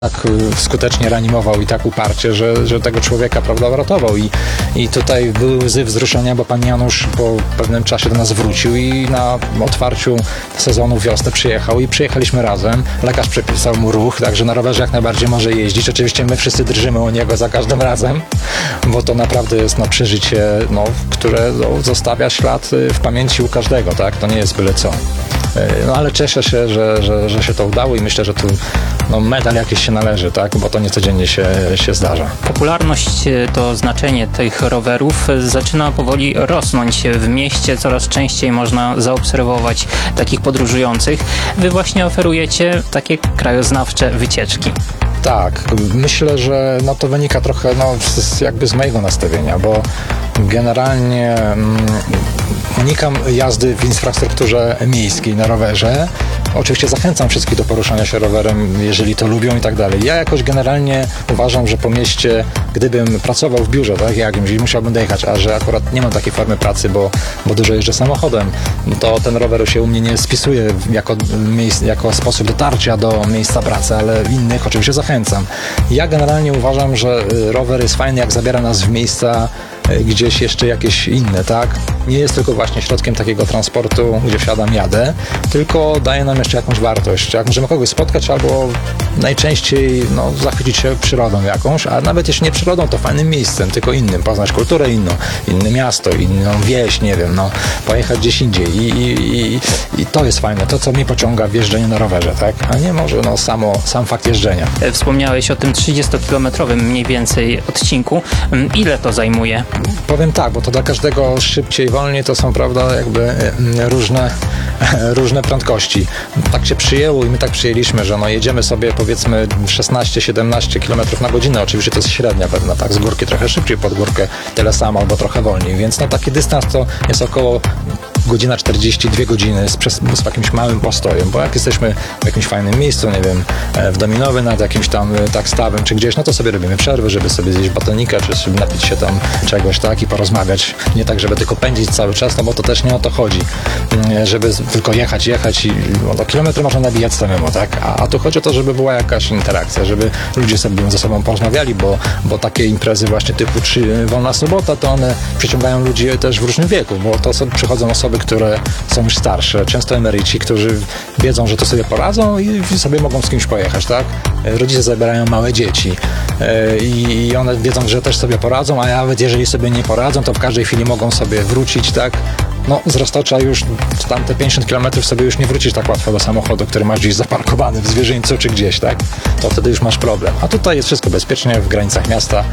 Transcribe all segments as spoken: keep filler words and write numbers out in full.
tak skutecznie reanimował i tak uparcie, że, że tego człowieka, prawda, uratował. I, I tutaj były łzy wzruszenia, bo pan Janusz po pewnym czasie do nas wrócił i na otwarciu sezonu wiosny przyjechał i przyjechaliśmy razem. Lekarz przepisał mu ruch, także na rowerze jak najbardziej może jeździć. Oczywiście my wszyscy drżymy o niego za każdym razem, bo to naprawdę jest no, przeżycie, no, które no, zostawia ślad w pamięci u każdego, tak? To nie jest byle co. No ale cieszę się, że, że, że się to udało i myślę, że tu no, medal jakiś się należy, tak? Bo to nie codziennie się, się zdarza. Popularność, to znaczenie tych rowerów zaczyna powoli rosnąć w mieście. Coraz częściej można zaobserwować takich podróżujących. Wy właśnie oferujecie takie krajoznawcze wycieczki. Tak, myślę, że no, to wynika trochę no, z, jakby z mojego nastawienia, bo generalnie mm, unikam jazdy w infrastrukturze miejskiej na rowerze. Oczywiście zachęcam wszystkich do poruszania się rowerem, jeżeli to lubią i tak dalej. Ja jakoś generalnie uważam, że po mieście, gdybym pracował w biurze, tak, jakimś i musiałbym dojechać, a że akurat nie mam takiej formy pracy, bo, bo dużo jeżdżę samochodem, to ten rower się u mnie nie spisuje jako, miejsc, jako sposób dotarcia do miejsca pracy, ale innych oczywiście zachęcam. Ja generalnie uważam, że rower jest fajny, jak zabiera nas w miejsca gdzieś jeszcze jakieś inne, tak? Nie jest tylko właśnie środkiem takiego transportu, gdzie wsiadam, jadę, tylko daje nam jeszcze jakąś wartość. Jak możemy kogoś spotkać albo najczęściej no, zachwycić się przyrodą jakąś, a nawet jeśli nie przyrodą, to fajnym miejscem, tylko innym, poznać kulturę inną, inne miasto, inną wieś, nie wiem, no, pojechać gdzieś indziej i, i, i, i to jest fajne, to co mnie pociąga w jeżdżeniu na rowerze, tak? A nie może no, samo, sam fakt jeżdżenia. Wspomniałeś o tym trzydziestokilometrowym mniej więcej odcinku. Ile to zajmuje? Powiem tak, bo to dla każdego szybciej, wolniej to są, prawda, jakby różne, różne prędkości. Tak się przyjęło i my tak przyjęliśmy, że no jedziemy sobie powiedzmy szesnaście siedemnaście kilometrów na godzinę. Oczywiście to jest średnia pewna, tak, z górki trochę szybciej, pod górkę tyle samo albo trochę wolniej, więc no taki dystans to jest około godzina czterdzieści, dwie godziny z, z jakimś małym postojem, bo jak jesteśmy w jakimś fajnym miejscu, nie wiem, w Dominowy nad jakimś tam tak stawem czy gdzieś, no to sobie robimy przerwy, żeby sobie zjeść batonika, czy żeby napić się tam czegoś, tak, i porozmawiać. Nie tak, żeby tylko pędzić cały czas, no bo to też nie o to chodzi, żeby tylko jechać, jechać i no, do kilometru można nabijać samemu, tak, a, a tu chodzi o to, żeby była jakaś interakcja, żeby ludzie sobie ze sobą porozmawiali, bo, bo takie imprezy właśnie typu czy wolna sobota, to one przyciągają ludzi też w różnym wieku, bo to są, przychodzą osoby, które są już starsze, często emeryci, którzy wiedzą, że to sobie poradzą i sobie mogą z kimś pojechać, tak? Rodzice zabierają małe dzieci i one wiedzą, że też sobie poradzą, a nawet jeżeli sobie nie poradzą, to w każdej chwili mogą sobie wrócić, tak? No, z Roztocza już w tamte pięćdziesiąt kilometrów sobie już nie wrócisz tak łatwo do samochodu, który masz gdzieś zaparkowany w Zwierzyńcu czy gdzieś, tak? To wtedy już masz problem. A tutaj jest wszystko bezpiecznie, w granicach miasta,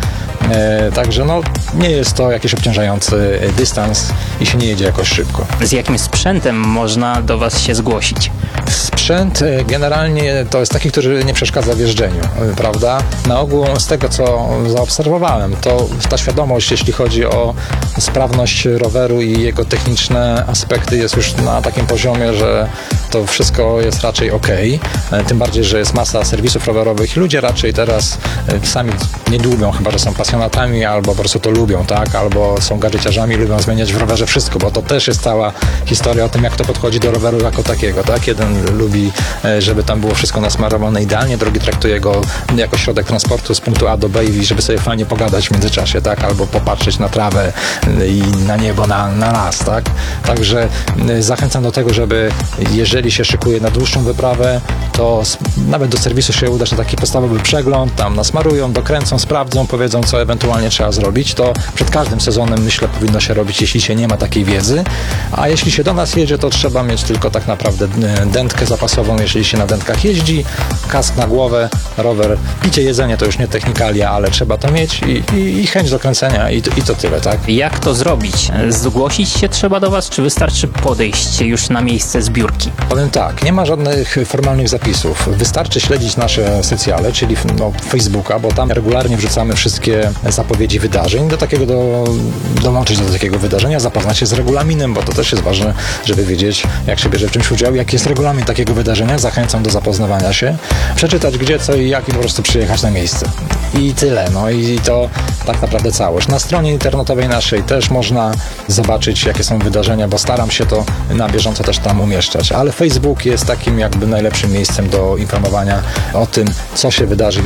e, także no, nie jest to jakiś obciążający dystans i się nie jedzie jakoś szybko. Z jakim sprzętem można do Was się zgłosić? Sprzęt generalnie to jest taki, który nie przeszkadza w jeżdżeniu, prawda? Na ogół z tego, co zaobserwowałem, to ta świadomość, jeśli chodzi o sprawność roweru i jego techniczne aspekty, jest już na takim poziomie, że to wszystko jest raczej ok. Tym bardziej, że jest masa serwisów rowerowych i ludzie raczej teraz sami nie lubią, chyba że są pasjonatami, albo po prostu to lubią, tak? Albo są gadżeciarzami, lubią zmieniać w rowerze wszystko, bo to też jest cała historia o tym, jak to podchodzi do roweru jako takiego, tak? Jeden lubi, żeby tam było wszystko nasmarowane idealnie, drugi traktuje go jako środek transportu z punktu A do B i żeby sobie fajnie pogadać w międzyczasie, tak? Albo popatrzeć na trawę i na niebo, na, na las, tak? Także zachęcam do tego, żeby jeżeli się szykuje na dłuższą wyprawę, to nawet do serwisu się uda, że taki podstawowy przegląd, tam nasmarują, dokręcą, sprawdzą, powiedzą, co ewentualnie trzeba zrobić. To przed każdym sezonem, myślę, powinno się robić, jeśli się nie ma takiej wiedzy. A jeśli się do nas jedzie, to trzeba mieć tylko tak naprawdę dętkę zapasową, jeżeli się na dętkach jeździ, kask na głowę, rower, picie, jedzenie to już nie technikalia, ale trzeba to mieć i, i, i chęć do kręcenia i to, i to tyle, tak? Jak to zrobić? Zgłosić się trzeba do Was, czy wystarczy podejść już na miejsce zbiórki? Powiem tak, nie ma żadnych formalnych zapisów. Wystarczy śledzić nasze socjale, czyli no, Facebooka, bo tam regularnie wrzucamy wszystkie zapowiedzi wydarzeń. Do takiego do, dołączyć do takiego wydarzenia, zapoznać się z regulaminem, bo to też jest ważne, żeby wiedzieć, jak się bierze w czymś udział, jaki jest regulamin takiego wydarzenia. Zachęcam do zapoznawania się, przeczytać gdzie, co i jak i po prostu przyjechać na miejsce. I tyle, no i to tak naprawdę całość. Na stronie internetowej naszej też można zobaczyć, jakie są wydarzenia, bo staram się to na bieżąco też tam umieszczać, ale Facebook jest takim jakby najlepszym miejscem do informowania o tym, co się wydarzy.